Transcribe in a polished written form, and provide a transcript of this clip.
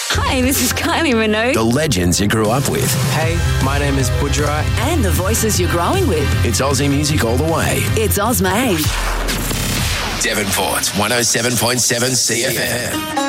Hi, this is Kylie Minogue. The legends you grew up with. Hey, my name is Budrai. And the voices you're growing with. It's Aussie music all the way. It's Ozmade. Devonport's 107.7 CFM.